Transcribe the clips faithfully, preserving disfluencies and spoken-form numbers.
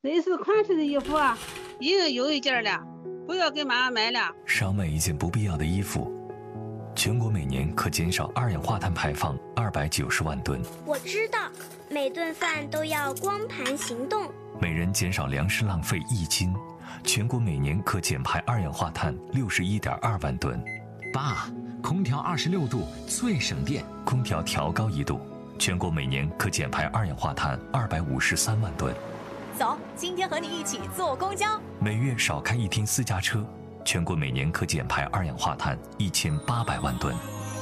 这是款式的衣服啊，已经有一件了，不要给妈妈买了。 少买一件不必要的衣服，全国每年可减少二氧化碳排放二百九十万吨。 我知道，每顿饭都要光盘行动。 每人减少粮食浪费一斤，全国每年可减排二氧化碳六十一点二万吨。 爸，空调二十六度最省电， 空调调高一度，全国每年可减排二氧化碳二百五十三万吨。 走，今天和你一起坐公交。 每月少开一天私家车，全国每年可减排二氧化碳一千八百万吨。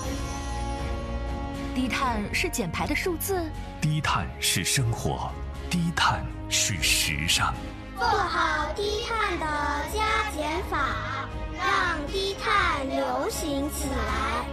低碳是减排的数字， 低碳是生活，低碳是时尚。 做好低碳的加减法，让低碳流行起来。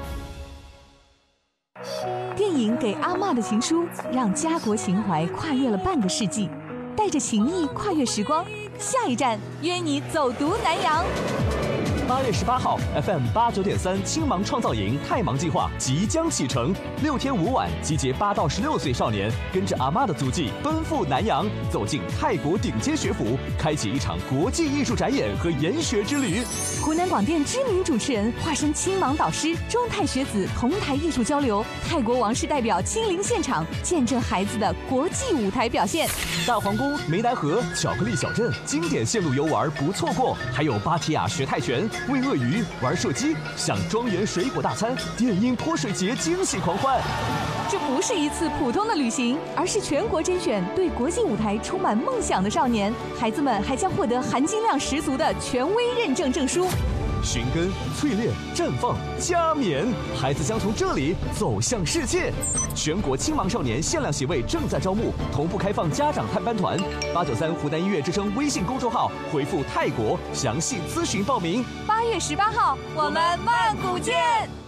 电影《给阿嬷的情书》让家国情怀跨越了半个世纪，带着情谊跨越时光。下一站，约你走读南洋。 八月十八号 ，F M 八九点三青芒创造营太芒计划即将启程，六天五晚，集结八到十六岁少年，跟着阿嬷的足迹奔赴南洋，走进泰国顶尖学府，开启一场国际艺术展演和研学之旅。 湖南广电知名主持人化身青芒导师，中泰学子同台艺术交流，泰国王室代表亲临现场，见证孩子的国际舞台表现。 大皇宫、湄南河、巧克力小镇，经典线路游玩不错过，还有芭提雅学泰拳。喂鳄鱼、玩射击，享庄园水果大餐，电音泼水节惊喜狂欢。 这不是一次普通的旅行，而是全国甄选对国际舞台充满梦想的少年。孩子们还将获得含金量十足的权威认证证书。 寻根、淬炼、绽放、加冕，孩子将从这里走向世界。全国青芒少年限量席位正在招募，同步开放家长探班团。八九三湖南音乐之声微信公众号回复泰国详细咨询报名。 八月十八号，我们曼谷见。